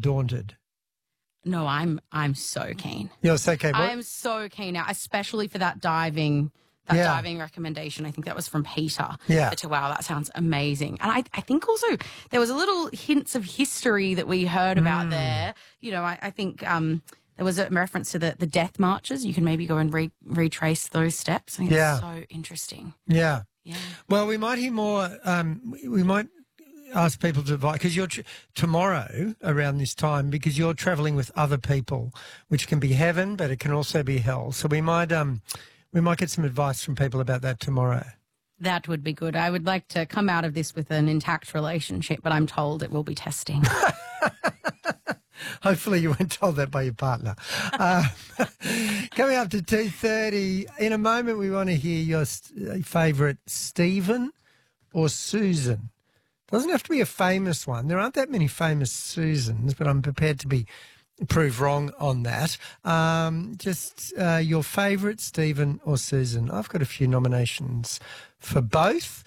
daunted? No, I'm so keen. You're so keen. I'm so keen now, especially for that diving recommendation. I think that was from Peter. Yeah. Wow, that sounds amazing. And I think also there was a little hints of history that we heard about there. You know, I think there was a reference to the death marches. You can maybe go and retrace those steps. I think it's so interesting. Yeah. Yeah. Well, we might hear more. We might ask people to invite, because you're tomorrow around this time, because you're travelling with other people, which can be heaven, but it can also be hell. So we might get some advice from people about that tomorrow. That would be good. I would like to come out of this with an intact relationship, but I'm told it will be testing. Hopefully you weren't told that by your partner. Coming up to 2:30, in a moment we want to hear your favourite Stephen or Susan. Doesn't have to be a famous one. There aren't that many famous Susans, but I'm prepared to be proved wrong on that. Just your favourite Stephen or Susan. I've got a few nominations for both.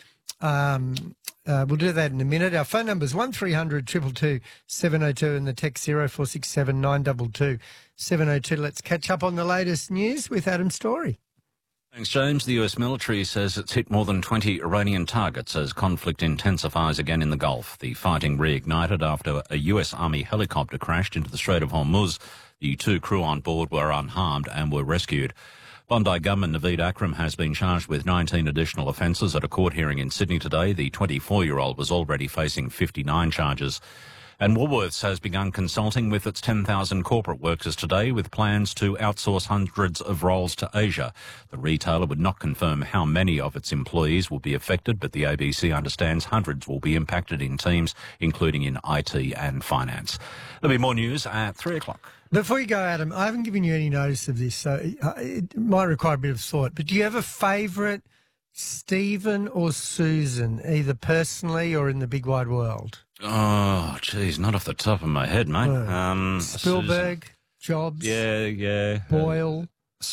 We'll do that in a minute. Our phone number is 1300 222 702 and the text 0467 922 702. Let's catch up on the latest news with Adam Story. Thanks, James. The US military says it's hit more than 20 Iranian targets as conflict intensifies again in the Gulf. The fighting reignited after a US Army helicopter crashed into the Strait of Hormuz. The 2 crew on board were unharmed and were rescued. Bondi gunman Naveed Akram has been charged with 19 additional offences at a court hearing in Sydney today. The 24-year-old was already facing 59 charges. And Woolworths has begun consulting with its 10,000 corporate workers today with plans to outsource hundreds of roles to Asia. The retailer would not confirm how many of its employees will be affected, but the ABC understands hundreds will be impacted in teams, including in IT and finance. There'll be more news at 3 o'clock. Before you go, Adam, I haven't given you any notice of this, so it might require a bit of thought, but do you have a favourite Stephen or Susan, either personally or in the big wide world? Oh, geez, not off the top of my head, mate. Spielberg, Susan. Jobs, Yeah. Boyle.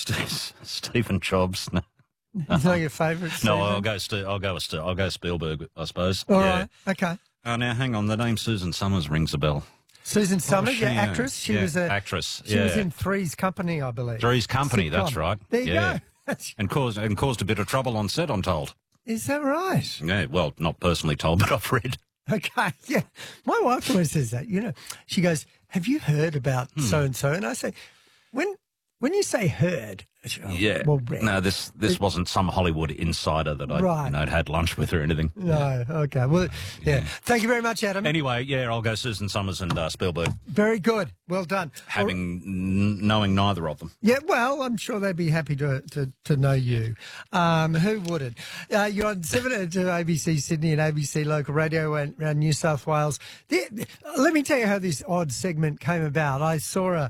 Stephen Jobs. No. Is that your favourite? No, I'll go Spielberg, I suppose. All right, okay. Oh, now hang on. The name Susan Summers rings a bell. Susan Summers, she, actress. She was an actress. She was in Three's Company, I believe. Three's Company, Sitcom. that's right. There you go. And caused a bit of trouble on set, I'm told. Is that right? Yeah, well, not personally told, but I've read. Okay, yeah. My wife always says that. You know, she goes, "Have you heard about so and so?" And I say, when you say heard, well, no, this wasn't some Hollywood insider that I'd had lunch with or anything. No, okay. Well, yeah. Thank you very much, Adam. Anyway, I'll go Susan Summers and Spielberg. Very good. Well done. Knowing neither of them. Yeah, well, I'm sure they'd be happy to know you. Who wouldn't? You're on 702 ABC Sydney and ABC Local Radio around New South Wales. Let me tell you how this odd segment came about. I saw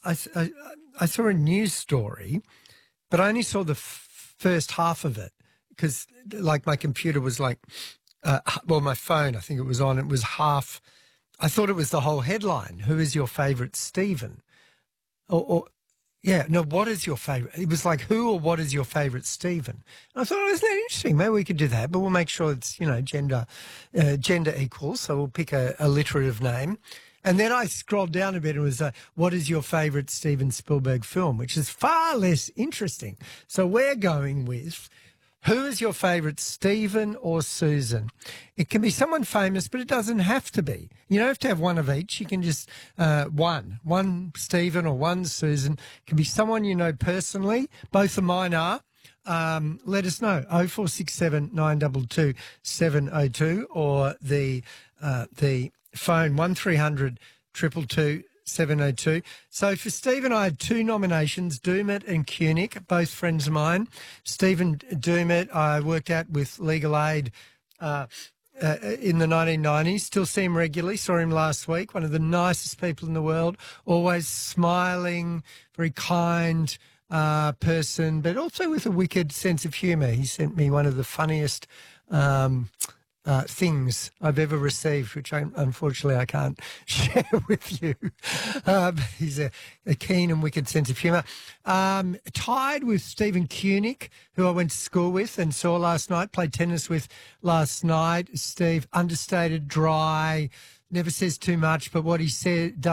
a news story, but I only saw the first half of it because, like, my computer was like, my phone, I think it was on. It was half. I thought it was the whole headline. Who is your favourite Stephen? What is your favourite? It was like, who or what is your favourite Stephen? And I thought, isn't that interesting? Maybe we could do that, but we'll make sure it's, gender equal. So we'll pick a alliterative name. And then I scrolled down a bit and it was, what is your favourite Steven Spielberg film, which is far less interesting. So we're going with, who is your favourite Stephen or Susan? It can be someone famous, but it doesn't have to be. You don't have to have one of each. You can just, one Stephen or one Susan. It can be someone you know personally. Both of mine are. Let us know, 0467 922 702 or the phone 1300 222 702. So for Stephen, I had 2 nominations, Doumit and Kunick, both friends of mine. Stephen Doumit, I worked out with Legal Aid in the 1990s, still see him regularly, saw him last week, one of the nicest people in the world, always smiling, very kind person, but also with a wicked sense of humour. He sent me one of the funniest things I've ever received, which unfortunately I can't share with you. He's a keen and wicked sense of humour. Tied with Stephen Kunick, who I went to school with and saw last night, played tennis with last night. Steve, understated, dry, never says too much, but what he said